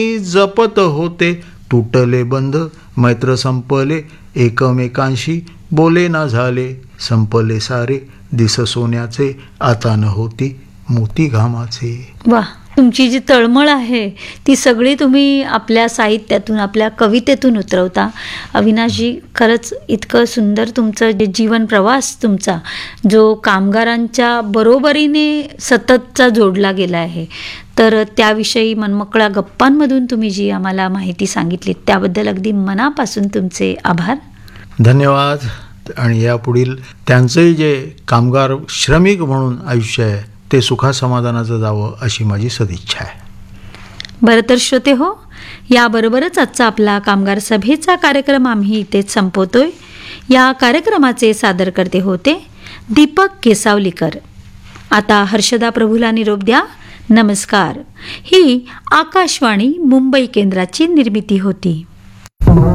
जपत होते. तुटले बंध मैत्र संपले, एकमेकांशी बोले ना झाले. संपले सारे दिस सोन्याचे, आता न होती मोती घामाचे. वा, तुमची जी तळमळ आहे ती सगळी तुम्ही आपल्या साहित्यातून, आपल्या कवितेतून उतरवता. अविनाशजी, खरंच इतकं सुंदर तुमचं जे जीवन प्रवास तुमचा, जो कामगारांच्या बरोबरीने सततचा जोडला गेला आहे, तर त्याविषयी मनमोकळ्या गप्पांमधून तुम्ही जी आम्हाला माहिती सांगितली त्याबद्दल अगदी मनापासून तुमचे आभार. धन्यवाद. आणि यापुढील त्यांचंही जे कामगार श्रमिक म्हणून आयुष्य आहे ते सुखासमाधानाचं जावं अशी माझी सदिच्छा आहे. बरं तर श्रोते हो, याबरोबरच आजचा आपला कामगार सभेचा कार्यक्रम आम्ही इथेच संपवतोय. या कार्यक्रमाचे सादरकर्ते होते दीपक केसावलीकर. आता हर्षदा प्रभूला निरोप द्या. नमस्कार. ही आकाशवाणी मुंबई केंद्राची निर्मिती होती.